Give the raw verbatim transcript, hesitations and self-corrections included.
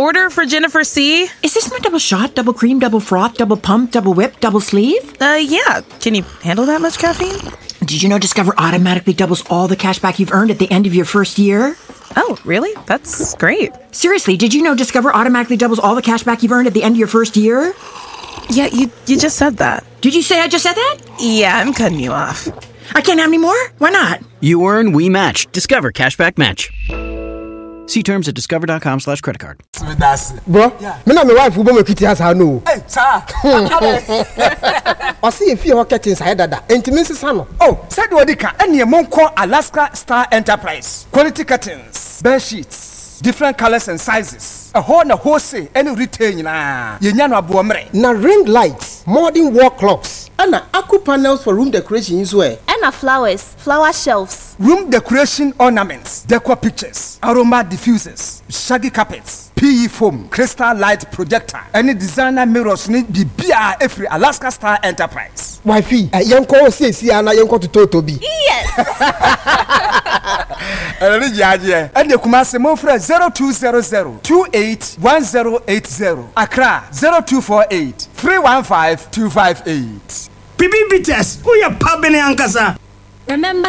order for Jennifer C. Is this my double shot, double cream, double froth, double pump, double whip, double sleeve? Uh, yeah. Can you handle that much caffeine? Did you know Discover automatically doubles all the cash back you've earned at the end of your first year? Oh, really? That's great. Seriously, did you know Discover automatically doubles all the cash back you've earned at the end of your first year? Yeah, you you just said that. Did you say I just said that? Yeah, I'm cutting you off. I can't have any more? Why not? You earn, we match. Discover Cashback Match. See terms at discover.com slash credit card. Bro, yeah. Me na my wife will be kitty has her no. Hey, sir. I see if you are getting inside that. Intimacy sano. Oh, said Wadika, and your mom call Alaska Star Enterprise. Quality curtains, bed sheets, different colors and sizes. A whole na wholesale, any retail na. Yenyano abuamre. Na ring lights, modern wall clocks, and na aku panels for room decoration as well. And na flowers, flower shelves. Room decoration ornaments, decor pictures, aroma diffusers, shaggy carpets, P E foam, crystal light projector, any designer mirrors need be B R every Alaska Star Enterprise. Wifey, uh, yanko say si ana yanko to Totobi. Yes. And the Kumasi Mofre zero two zero zero two eight one zero eight zero. Accra zero two four eight three one five two five eight. Bibi Bites, who ya pabene ankasa? Remember